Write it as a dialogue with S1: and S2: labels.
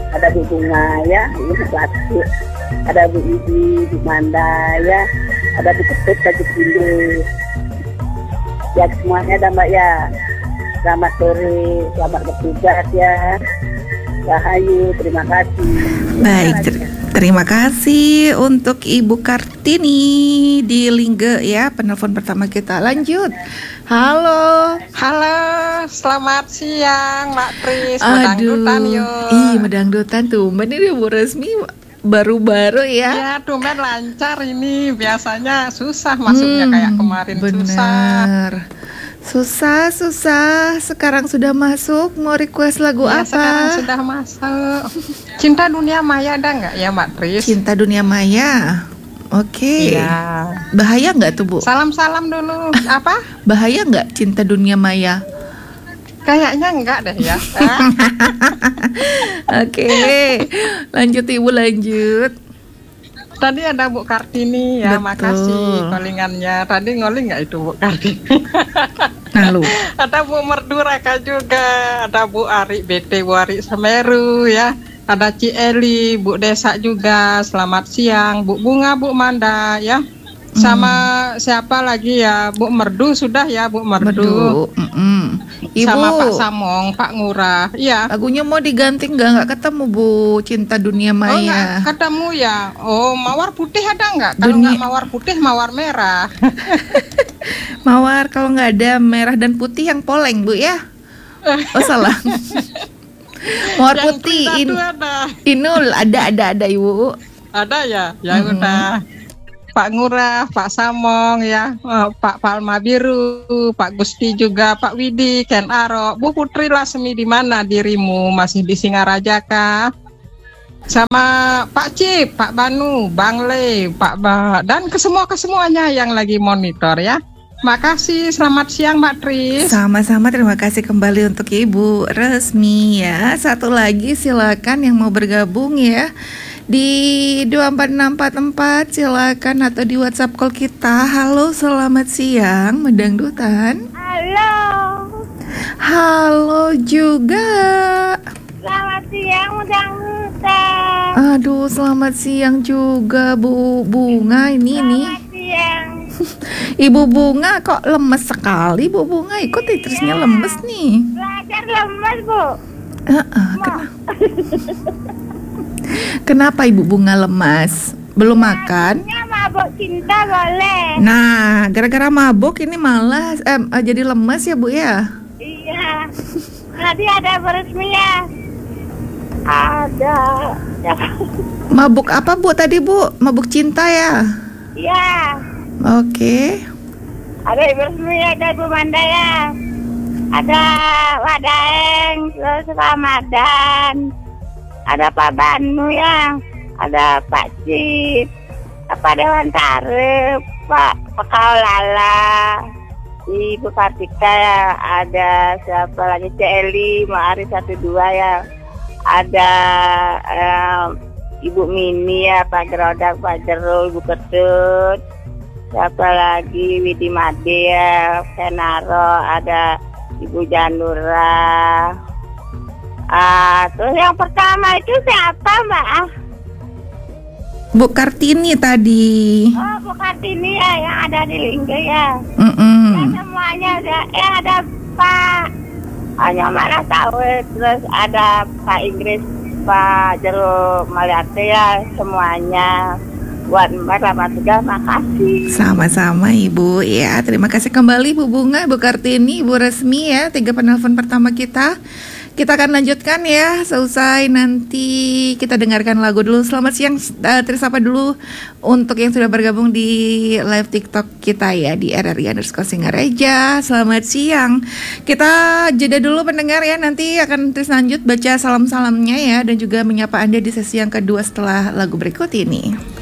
S1: ada Bu Bunga ya, Bu Satu, ada Bu Idi, Bu Manda ya, ada Bu Ketut, Kak Jepinde. Ya semuanya ada Mbak ya. Selamat sore, selamat bertugas ya. Rahayu, terima kasih.
S2: Baik, terima kasih untuk Ibu Kartini di Lingge ya, penelpon pertama kita. Lanjut. Halo.
S3: Halo, selamat siang Mbak Tris.
S2: Aduh,
S3: Medangdutan yuk.
S2: medangdutan tuh. Ini Bu Resmi baru-baru ya.
S3: Ya, tumben lancar ini. Biasanya susah masuknya kayak kemarin.
S2: Bener. Susah. Sekarang sudah masuk. Mau request lagu
S3: Ya,
S2: apa?
S3: sekarang sudah masuk. Cinta Dunia Maya ada nggak ya Mbak Tris?
S2: Cinta Dunia Maya. Oke.
S3: Iya.
S2: Bahaya nggak tuh Bu?
S3: Salam-salam dulu. Apa?
S2: Bahaya nggak Cinta Dunia Maya?
S3: Kayaknya enggak deh ya.
S2: Oke. Lanjut Ibu, lanjut.
S3: Tadi ada Bu Kartini ya,
S2: Betul.
S3: makasih callingannya. Tadi ngoling nggak itu Bu Kartini?
S2: Lalu
S3: Ada Bu Merdu Raka juga, ada Bu Ari BT, Bu Ari Semeru ya, ada Ci Eli, Bu Desa juga, selamat siang, Bu Bunga, Bu Manda ya, sama siapa lagi ya, Bu Merdu sudah ya, Bu Merdu.
S2: Ibu,
S3: Sama Pak Samong, Pak Ngurah, iya.
S2: lagunya mau diganti nggak ketemu Bu, Cinta Dunia
S3: Oh
S2: Maya.
S3: nggak ketemu ya, oh mawar putih ada nggak? Kalau
S2: Dunia-
S3: nggak mawar putih, mawar merah.
S2: Mawar, kalau nggak ada merah dan putih yang poleng Bu ya. Oh salah. Mawar
S3: Yang
S2: putih
S3: Tridatu ada.
S2: Inul ada Ibu.
S3: Ada ya, ya udah. Pak Ngurah, Pak Samong ya, Pak Palma Biru, Pak Gusti juga, Pak Widi, Ken Aro, Bu Putri Lasmi, di mana dirimu? Masih di Singaraja kah? Sama Pak Cip, Pak Banu, Bang Le, Pak Ba, dan kesemuanya yang lagi monitor ya. Makasih, selamat siang Mbak Tris.
S2: Sama-sama, terima kasih kembali untuk Ibu Resmi ya. Satu lagi silakan yang mau bergabung ya. Di 24644 silakan, atau di WhatsApp call kita. Halo, selamat siang Medangdutan. Halo juga.
S4: Selamat siang Medangdutan.
S2: Aduh, selamat siang juga Bu Bunga ini nih.
S4: Selamat siang.
S2: Ibu Bunga kok lemes sekali, Bu Bunga ikut terusnya lemes nih.
S4: Belajar lemes Bu.
S2: Kenapa Ibu Bunga lemas? Belum makan?
S4: Ya mabuk cinta boleh.
S2: Nah, gara-gara mabuk ini malas jadi lemas ya Bu ya?
S4: Iya. Tadi ada beresmi ya. Ada. Ya.
S2: Mabuk apa Bu tadi Bu? Mabuk cinta ya?
S4: Iya.
S2: Oke.
S4: Ada beresmi, ada Bu Manda ya. Ada Wadaeng, terus Ramadan. Ada Pak Banu ya. Ada Pak Cip. Pak Dewan Tarif, Pak Pekaulala, Ibu Kartika ya. Ada siapa lagi, Celi, Ma'ari 12 ya. Ada Ibu Mini ya, Pak Gerodak, Pak Jerul, Ibu Ketut. Siapa lagi, Widi Made ya, Kenaro, ada Ibu Janura. Terus yang pertama itu siapa Mbak?
S2: Bu Kartini tadi.
S4: Oh, Bu Kartini ya, yang ada di Lingge ya. Ya, semuanya ada. Ada Pak hanya mana tahu. Terus ada Pak Inggris, Pak Jeruk Maliate ya, semuanya. Buat Mbak selamat juga, makasih.
S2: Sama-sama Ibu ya. Terima kasih kembali Bu Bunga, Bu Kartini, Bu Resmi ya. 3 penelpon pertama kita. Kita akan lanjutkan ya. Seusai nanti kita dengarkan lagu dulu. Selamat siang, tersapa dulu untuk yang sudah bergabung di live TikTok kita ya, di RRI_Singaraja. Selamat siang. Kita jeda dulu pendengar ya. Nanti akan terus lanjut baca salam-salamnya ya, dan juga menyapa Anda di sesi yang kedua setelah lagu berikut ini.